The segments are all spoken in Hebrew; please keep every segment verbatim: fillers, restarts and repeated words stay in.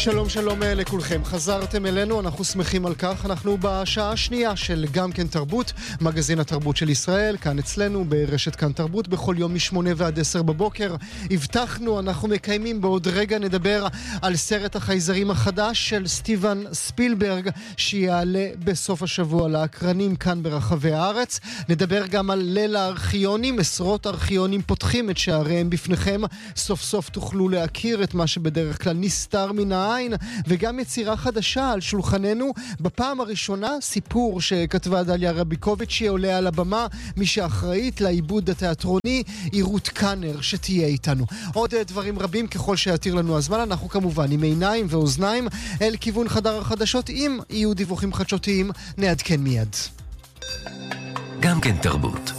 שלום שלום לכולכם, חזרתם אלינו, אנחנו שמחים על כך. אנחנו בשעה השנייה של גם כן תרבות, מגזין התרבות של ישראל, כאן אצלנו ברשת כאן תרבות, בכל יום משמונה ועד עשר בבוקר. הבטחנו, אנחנו מקיימים, בעוד רגע נדבר על סרט החייזרים החדש של סטיבן ספילברג, שיעלה בסוף השבוע לאקרנים כאן ברחבי הארץ. נדבר גם על ליל הארכיונים, עשרות ארכיונים פותחים את שעריהם בפניכם, סוף סוף תוכלו להכיר את מה שבדרך כלל נסתר מן העין, וגם יצירה חדשה על שולחננו. בפעם הראשונה סיפור שכתבה דליה רביקוביץ' שעולה על הבמה, מי שאחראית לעיבוד התיאטרוני היא רות קאנר שתהיה איתנו. עוד דברים רבים ככל שיתיר לנו הזמן, אנחנו כמובן עם עיניים ואוזניים אל כיוון חדר החדשות. אם יהיו דיווחים חדשותיים נעדכן מיד. גם כן תרבות.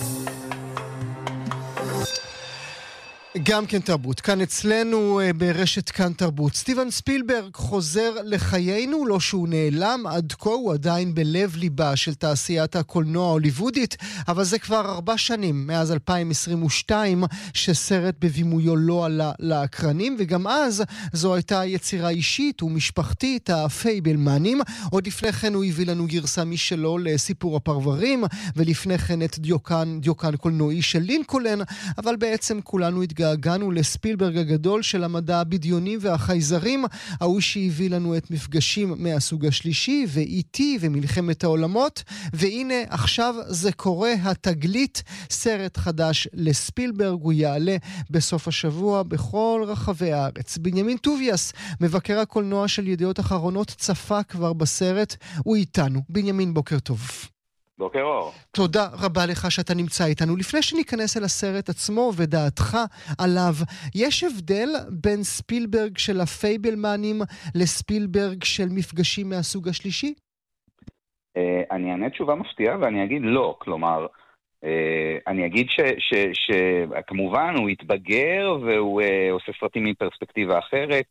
גם כן תרבות, כאן אצלנו ברשת כאן תרבות. סטיבן ספילברג חוזר לחיינו, לא שהוא נעלם, עד כה הוא עדיין בלב ליבה של תעשיית הקולנוע ההוליוודית, אבל זה כבר ארבע שנים, מאז אלפיים עשרים ושתיים, שסרט בבימויו לא עלה לאקרנים, וגם אז זו הייתה יצירה אישית ומשפחתית, הפייבלמנים. עוד לפני כן הוא הביא לנו גרסה משלו לסיפור הפרברים, ולפני כן את דיוקן, דיוקן קולנועי של לינקולן, אבל בעצם כולנו התגעגענו הגענו לספילברג הגדול של המדע הבדיוני והחייזרים, ההוא שהביא לנו את מפגשים מהסוג השלישי ואיטי ומלחמת העולמות. והנה עכשיו זה קורה, התגלית, סרט חדש לספילברג, הוא יעלה בסוף השבוע בכל רחבי הארץ. בנימין טוביאס, מבקר הקולנוע של ידיעות אחרונות, צפה כבר בסרט, הוא איתנו. בנימין, בוקר טוב. בוקר אור. תודה רבה לך שאתה נמצא איתנו. לפני שניכנס אל הסרט עצמו ודעתך עליו, יש הבדל בין ספילברג של הפייבלמנים לספילברג של מפגשים מהסוג השלישי? אני אענה תשובה מפתיעה ואני אגיד לא. כלומר, אני אגיד שכמובן הוא התבגר והוא עושה סרטים מפרספקטיבה אחרת.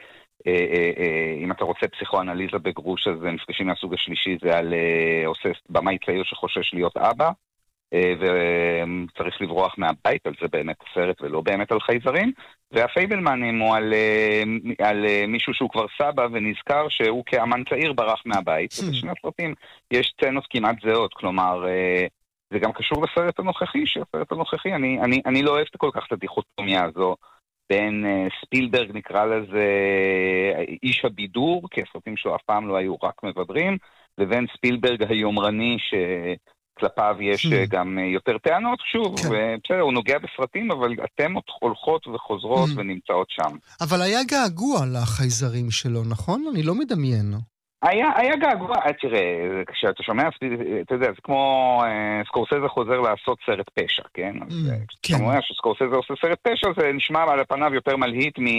אם אתה רוצה פסיכואנליזה בגרוש, אז מפגשים מהסוג השלישי זה על עושה במאי צעיר שחושש להיות אבא וצריך לברוח מהבית, על זה באמת הסרט ולא באמת על חייזרים. והפייבלמנים הוא על, על מישהו שהוא כבר סבא ונזכר שהוא כאמן צעיר ברח מהבית. ובשני הסרטים יש סצנות כמעט זהות. כלומר, זה גם קשור לסרט הנוכחי, שהסרט הנוכחי, אני, אני, אני לא אוהב כל כך את הדיכוטומיה הזו בין ספילברג, נקרא לזה איש הבידור, כי הסרטים שלו אף פעם לא היו רק מבדרים, לבין ספילברג היומרני שכלפיו יש גם יותר טענות. שוב, בסדר, הוא נוגע בסרטים, אבל אתם הולכות וחוזרות ונמצאות שם. אבל היה געגוע לחייזרים שלו, נכון? אני לא מדמיין. היה, היה געגוע, תראה, כשאתה שומע, אתה יודע, זה כמו סקורסזה חוזר לעשות סרט פשע, כן? אז כשאתה אומר שסקורסזה עושה סרט פשע, זה נשמע על הפניו יותר מלהיט מ...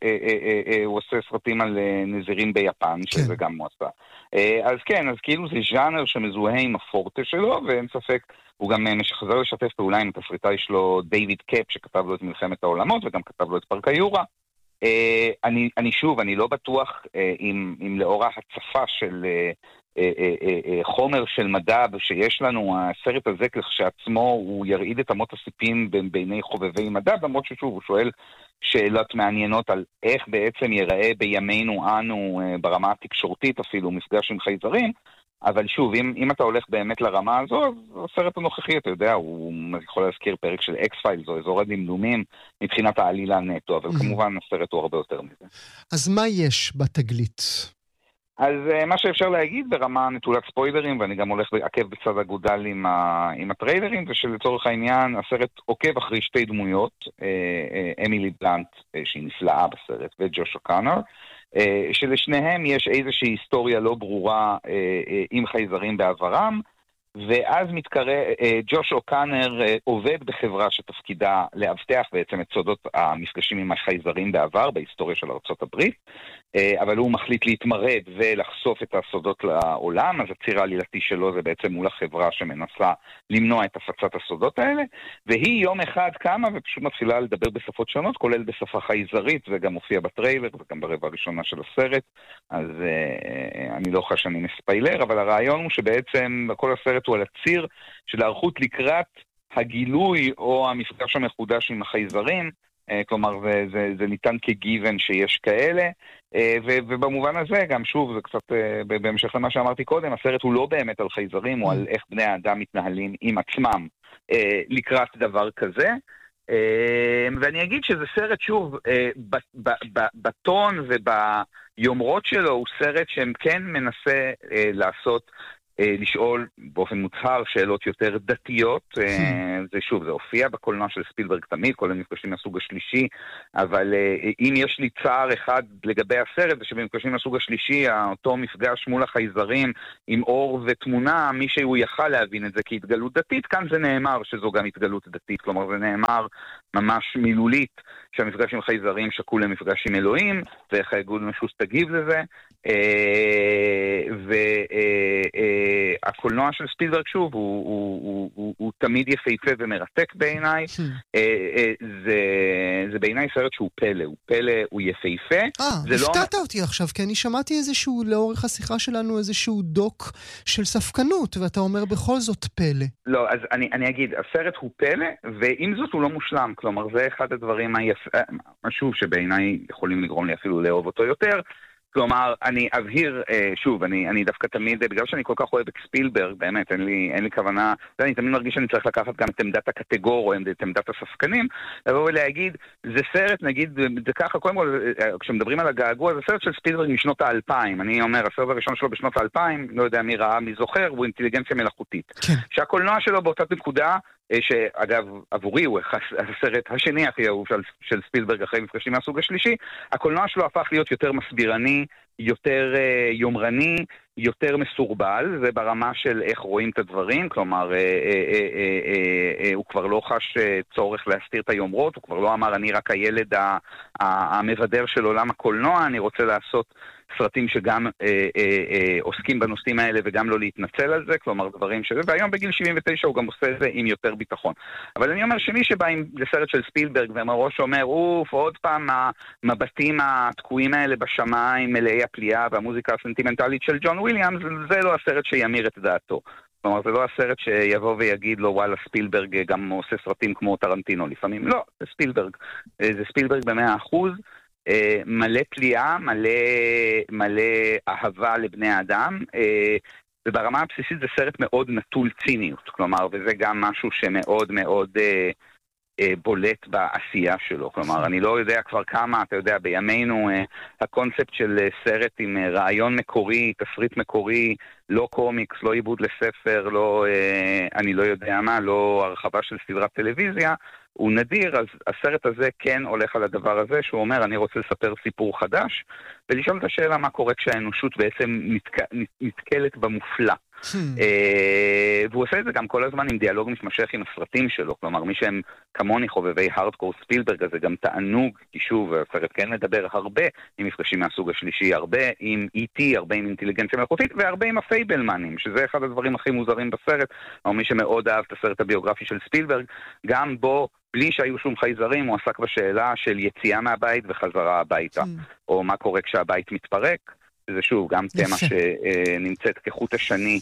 הוא עושה סרטים על נזירים ביפן, שזה גם הוא עשה. אז כן, אז כאילו זה ז'אנר שמזוהה עם הפורטה שלו, ואין ספק, הוא גם משחזר לשתף פעולה עם התסריטאי שלו, דיוויד קאפ, שכתב לו את מלחמת העולמות, וגם כתב לו את פארק היורה. Uh, אני, אני שוב, אני לא בטוח uh, אם, אם לאור ההצפה של uh, uh, uh, uh, חומר של מדע שיש לנו, הסרט הזה כשעצמו הוא ירעיד את אמות הסיפים בעיני חובבי מדע, למרות ששוב הוא שואל שאלות מעניינות על איך בעצם ייראה בימינו אנו uh, ברמה התקשורתית אפילו מפגש עם חייזרים. אבל שוב, אם, אם אתה הולך באמת לרמה הזו, אז הסרט הנוכחי, אתה יודע, הוא יכול להזכיר פרק של אקס-פיילס, או אזור הדמדומים מבחינת העלילה נטו, אבל כמובן הסרט הוא הרבה יותר מזה. אז מה יש בתגלית? אז מה שאפשר להגיד ברמה נטולת ספוילרים, ואני גם הולך לעקב בצד אגודל עם, ה, עם הטריילרים, זה שלצורך העניין הסרט עוקב אחרי שתי דמויות, אמילי בלנט, שהיא נפלאה בסרט, וג'וש אוקאנר, שלשניהם יש איזושהי היסטוריה לא ברורה עם חייזרים בעברם, ואז מתקרא, ג'וש אוקאנר עובד בחברה שתפקידה לאבטח בעצם את סודות המפגשים עם החייזרים בעבר, בהיסטוריה של ארצות הברית, אבל הוא מחליט להתמרד ולחשוף את הסודות לעולם, אז הציר העלילתי שלו זה בעצם מול החברה שמנסה למנוע את הפצת הסודות האלה, והיא יום אחד קמה ופשוט מתחילה לדבר בשפות שונות, כולל בשפה חייזרית, וגם מופיע בטריילר וגם ברבע הראשונה של הסרט, אז אני לא חושב שאני מספיילר, אבל הרעיון הוא שבעצם כל הסרט הוא על הציר של הערכות לקראת הגילוי או המפגש המחודש עם החייזרים, כלומר זה, זה, זה ניתן כגיוון שיש כאלה, ו, ובמובן הזה גם שוב, זה קצת בהמשך למה שאמרתי קודם, הסרט הוא לא באמת על חייזרים, הוא על איך בני האדם מתנהלים עם עצמם לקראת דבר כזה, ואני אגיד שזה סרט שוב, בטון וביומרות שלו הוא סרט שהם כן מנסה לעשות, לשאול באופן מוצהר שאלות יותר דתיות, זה שוב, זה הופיע בקולנוע של ספילברג תמיד, כל המפגשים מהסוג השלישי, אבל אם יש לי צער אחד לגבי הסרט, זה שבמפגשים מהסוג השלישי, אותו מפגש מול החייזרים עם אור ותמונה, מי שהוא יכל להבין את זה כהתגלות דתית, כאן זה נאמר שזו גם התגלות דתית, כלומר זה נאמר ממש מילולית, שהמפגש עם חייזרים שקול למפגש עם אלוהים, ואיך האיגוד משוס תגיב לזה, והקולנוע של ספילברג שוב הוא תמיד יפהפה ומרתק בעיניי, זה בעיניי סרט שהוא פלא, הוא פלא, הוא יפהפה. אה, הפתעת אותי עכשיו, כי אני שמעתי איזשהו, לאורך השיחה שלנו, איזשהו דוק של ספקנות, ואתה אומר בכל זאת פלא. לא, אז אני אגיד, הסרט הוא פלא, ועם זאת הוא לא מושלם, כלומר זה אחד הדברים משהו שבעיניי יכולים לגרום לי אפילו לאהוב אותו יותר. כלומר, אני אבהיר, שוב, אני, אני דווקא תמיד, בגלל שאני כל כך אוהב את ספילברג, באמת, אין לי, אין לי כוונה, אני תמיד מרגיש שאני צריך לקחת גם את עמדת הקטגור, או את עמדת הספקנים, לבוא ולהגיד, זה סרט, נגיד, זה ככה, קודם כל, כשמדברים על הגעגוע, זה סרט של ספילברג משנות האלפיים, אני אומר, הסרט הראשון שלו בשנות האלפיים, לא יודע מי ראה, מי זוכר, הוא אינטליגנציה מלאכותית. כן. שהקולנוע שלו באותה נקודה, שאגב, עבורי הוא הסרט השני הכי אהוב של, של ספילברג אחרי מפגשים מהסוג השלישי, הקולנוע שלו הפך להיות יותר מסבירני, יותר uh, יומרני, יותר מסורבל, זה ברמה של איך רואים את הדברים, כלומר, uh, uh, uh, uh, uh, הוא כבר לא חש uh, צורך להסתיר את היומרות, הוא כבר לא אמר, אני רק הילד ה- ה- המבדר של עולם הקולנוע, אני רוצה לעשות סרטים שגם אה, אה, אה, עוסקים בנושאים האלה וגם לא להתנצל על זה, כלומר דברים שזה, והיום בגיל שבעים ותשע הוא גם עושה את זה עם יותר ביטחון. אבל אני אומר שמי שבא עם לסרט של ספילברג ומראש אומר, אוף, עוד פעם המבטים התקועים האלה בשמיים, מלאי הפליאה והמוזיקה הסנטימנטלית של ג'ון וויליאמס, זה לא הסרט שימיר את דעתו. כלומר, זה לא הסרט שיבוא ויגיד לו, וואלה, ספילברג גם עושה סרטים כמו טרנטינו לפעמים. לא, זה ספילברג. זה ספילברג במאה אחוז. מלא פליאה, מלא, מלא אהבה לבני האדם, וברמה הבסיסית זה סרט מאוד נטול ציניות, כלומר, וזה גם משהו שמאוד מאוד בולט בעשייה שלו, כלומר, אני לא יודע כבר כמה, אתה יודע, בימינו הקונספט של סרט עם רעיון מקורי, תסריט מקורי, לא קומיקס, לא עיבוד לספר, לא, אני לא יודע מה, לא הרחבה של סדרת טלוויזיה, הוא נדיר, אז הסרט הזה כן הולך על הדבר הזה, שהוא אומר, אני רוצה לספר סיפור חדש, ולשאול את השאלה מה קורה כשהאנושות בעצם נתק... נתקלת במופלא. והוא עושה את זה גם כל הזמן עם דיאלוג מתמשך עם הסרטים שלו, כלומר מי שהם כמוני חובבי הארדקור ספילברג הזה גם תענוג, כי שוב הסרט כן מדבר הרבה עם מפגשים מהסוג השלישי, הרבה עם אי טי, הרבה עם אינטליגנציה מלאכותית והרבה עם הפייבלמנים, שזה אחד הדברים הכי מוזרים בסרט, או מי שמאוד אהב את הסרט הביוגרפי של ספילברג, גם בו בלי שהיו שום חייזרים הוא עסק בשאלה של יציאה מהבית וחזרה הביתה, או מה קורה כשהבית מתפרק, זה שוב גם תמה שנמצאת כחוט השני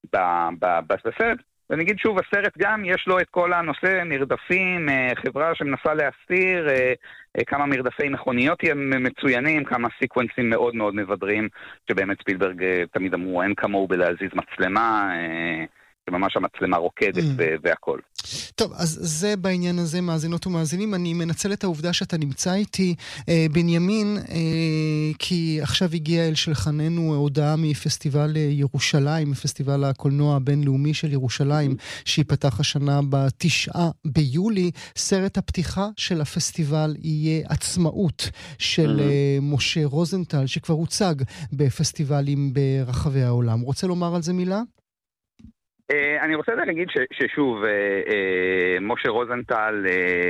בסרט. ואני אגיד שוב, הסרט גם יש לו את כל הנושא מרדפים, חברה שמנסה להסתיר, כמה מרדפי מכוניות מצוינים, כמה סיקוונסים מאוד מאוד מבדרים, שבאמת ספילברג תמיד אמרו, אין כמוהו בלהזיז מצלמה, שממש המצלמה רוקדת והכל. טוב, אז זה בעניין הזה, מאזינות ומאזינים. אני מנצל את העובדה שאתה נמצא איתי, בנימין, כי עכשיו הגיע אל שלחננו הודעה מפסטיבל ירושלים, מפסטיבל הקולנוע הבינלאומי של ירושלים, שיפתח השנה בתשעה ביולי. סרט הפתיחה של הפסטיבל יהיה עצמאות של משה רוזנטל, שכבר הוצג בפסטיבלים ברחבי העולם. רוצה לומר על זה מילה? אני רוצה להגיד ששוב, משה רוזנטל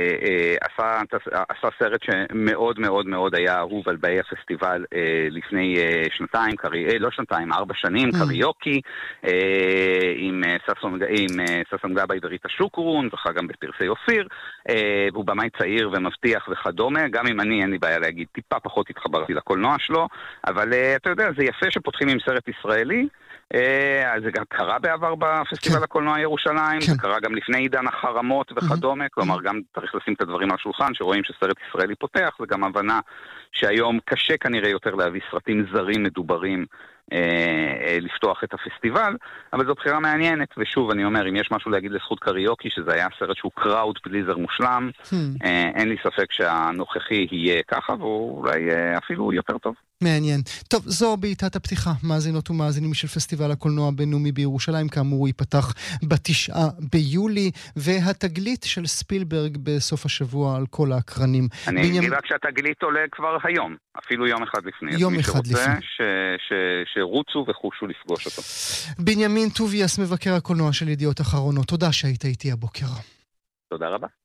עשה סרט שמאוד מאוד מאוד היה אהוב על באי הפסטיבל לפני שנתיים, לא שנתיים, ארבע שנים, קריוקי, עם ששון גבאי וריטה שוקרון, זכה גם בפרסי אופיר, והוא במאי צעיר ומבטיח וכדומה, גם אם אני, אין לי בעיה להגיד, טיפה פחות התחברתי לקולנוע שלו, אבל אתה יודע, זה יפה שפותחים עם סרט ישראלי, אז זה גם קרה בעבר פסטיבל הקולנוע ירושלים, זה קרה גם לפני עידן החרמות וכדומה, כלומר גם צריך לשים את הדברים על השולחן, שרואים שסרט ישראלי פותח, זה גם הבנה שהיום קשה כנראה יותר להביא סרטים זרים מדוברים לפתוח את הפסטיבל, אבל זו בחירה מעניינת, ושוב אני אומר, אם יש משהו להגיד לזכות קריוקי, שזה היה סרט שהוא קראוד פליזר מושלם, אין לי ספק שהנוכחי יהיה ככה, ואולי אפילו יותר טוב. מעניין. טוב, זו בעיטת הפתיחה, מאזינות ומאזינים של פסטיבל הקולנוע הבינלאומי בירושלים, כאמור הוא ייפתח בתשעה ביולי, והתגלית של ספילברג בסוף השבוע על כל האקרנים. אני אגיד בנימ... רק שהתגלית עולה כבר היום, אפילו יום אחד לפני. יום אחד לפני. ש... ש... שרוצו וחושו לפגוש אותו. בנימין טוביאס, מבקר הקולנוע של ידיעות אחרונות, תודה שהיית איתי הבוקר. תודה רבה.